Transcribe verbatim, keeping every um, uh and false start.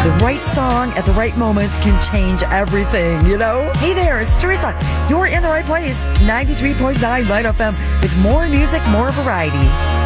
The right song at the right moment can change everything, you know? Hey there, it's Teresa. You're in the right place. ninety-three point nine Light F M with more music, more variety.